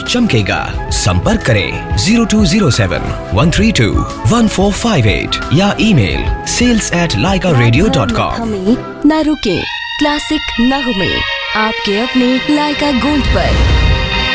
चमकेगा। संपर्क करें 0207-132-1458 या ईमेल sales@laikaradio.com। हमें न रुके, क्लासिक नगमे आपके अपने लाइका गोल्ड पर।